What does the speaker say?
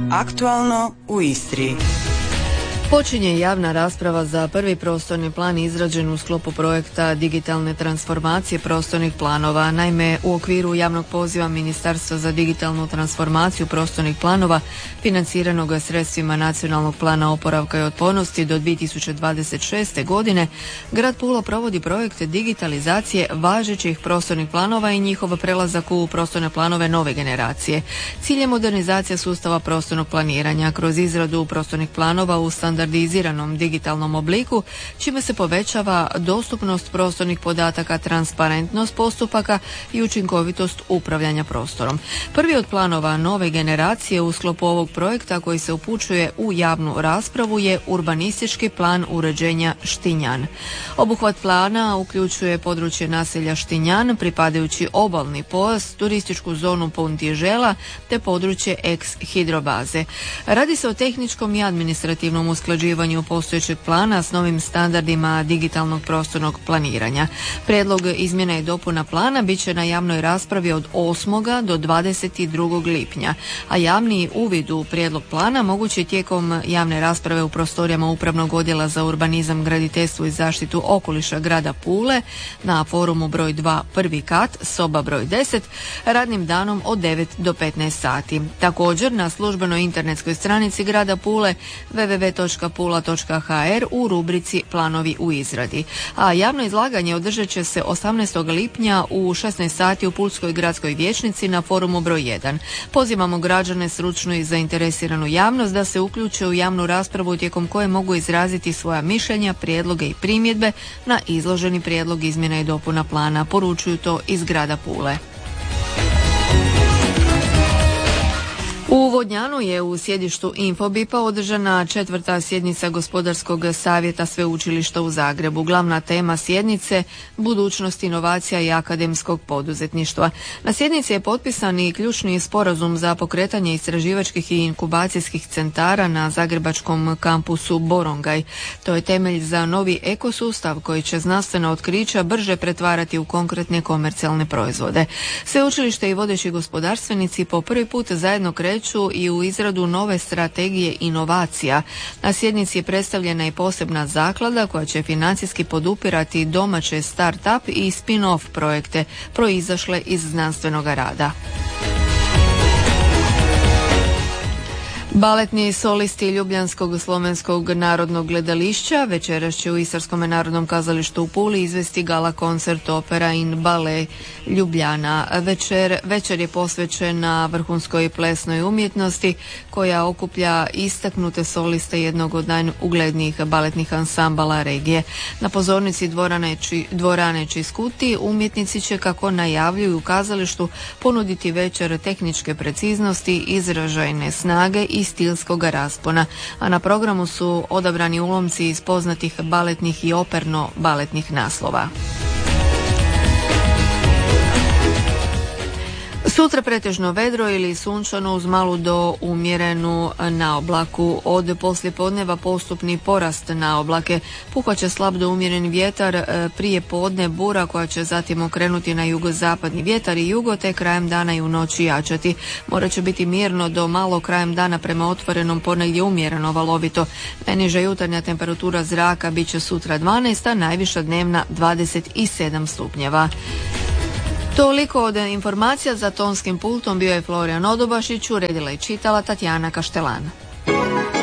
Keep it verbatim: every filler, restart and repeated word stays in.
Aktualno u Istri. Počinje javna rasprava za prvi prostorni plan izrađen u sklopu projekta digitalne transformacije prostornih planova. Naime, u okviru javnog poziva Ministarstva za digitalnu transformaciju prostornih planova financiranog sredstvima Nacionalnog plana oporavka i otpornosti do dvije tisuće dvadeset šeste. godine, grad Pula provodi projekt digitalizacije važećih prostornih planova i njihov prelazak u prostorne planove nove generacije. Cilj je modernizacija sustava prostornog planiranja kroz izradu prostornih planova u standardiziranom digitalnom obliku, čime se povećava dostupnost prostornih podataka, transparentnost postupaka i učinkovitost upravljanja prostorom. Prvi od planova nove generacije u sklopu ovog projekta koji se upućuje u javnu raspravu je urbanistički plan uređenja Štinjan. Obuhvat plana uključuje područje naselja Štinjan, pripadajući obalni pojas, turističku zonu Puntižela te područje eks-hidrobaze. Radi se o tehničkom i administrativnom usklađivanju postojećeg plana s novim standardima digitalnog prostornog planiranja. Prijedlog izmjena i dopuna plana bit će na javnoj raspravi od osmog do dvadeset drugog lipnja, a javni uvid u prijedlog plana moguće tijekom javne rasprave u prostorijama Upravnog odjela za urbanizam, graditeljstvo i zaštitu okoliša grada Pule na forumu broj dva, prvi kat, soba broj deset, radnim danom od devet do petnaest sati. Također na službenoj internetskoj stranici grada Pule w w w točka pula točka h r u rubrici Planovi u izradi. A javno izlaganje održat će se osamnaestog lipnja u šesnaest sati u Pulskoj gradskoj vijećnici na forumu broj jedan. Pozivamo građane, stručnu i zainteresiranu javnost da se uključe u javnu raspravu tijekom koje mogu izraziti svoja mišljenja, prijedloge i primjedbe na izloženi prijedlog izmjena i dopuna plana. Poručuju to iz grada Pule. U Vodnjanu je u sjedištu Infobipa održana četvrta sjednica Gospodarskog savjeta Sveučilišta u Zagrebu. Glavna tema sjednice budućnost inovacija i akademskog poduzetništva. Na sjednici je potpisan i ključni sporazum za pokretanje istraživačkih i inkubacijskih centara na zagrebačkom kampusu Borongaj. To je temelj za novi ekosustav koji će znanstvena otkrića brže pretvarati u konkretne komercijalne proizvode. Sveučilište i vodeći gospodarstvenici po prvi put zajedno kreću i u izradu nove strategije inovacija. Na sjednici je predstavljena i posebna zaklada koja će financijski podupirati domaće start-up i spin-off projekte proizašle iz znanstvenog rada. Baletni solisti Ljubljanskog slovenskog narodnog gledališća večeras će u Istarskom narodnom kazalištu u Puli izvesti gala koncert opera in ballet Ljubljana. Večer, večer je posvećena vrhunskoj plesnoj umjetnosti koja okuplja istaknute soliste jednog od najuglednijih baletnih ansambala regije. Na pozornici dvorane, či, dvorane Čiskuti umjetnici će, kako najavljuju u kazalištu, ponuditi večer tehničke preciznosti, izražajne snage i stilskog raspona, a na programu su odabrani ulomci iz poznatih baletnih i operno-baletnih naslova. Sutra pretežno vedro ili sunčano uz malu do umjerenu naoblaku. Od poslijepodneva postupni porast naoblake. Puhaće slab do umjeren vjetar, prije podne bura koja će zatim okrenuti na jugozapadni vjetar i jugo, te krajem dana i u noći jačati. More će biti mirno do malo krajem dana prema otvorenom, ponegdje umjereno valovito. Najniža jutarnja temperatura zraka bit će sutra dvanaest, a najviša dnevna dvadeset sedam stupnjeva. Toliko od informacija. Za tonskim pultom bio je Florijan Odobašić, uredila i čitala Tatjana Kaštelan.